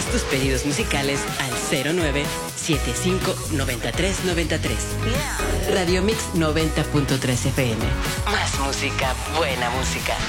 Haz tus pedidos musicales al 09759393. Radio Mix 90.3 FM. Más música, buena música.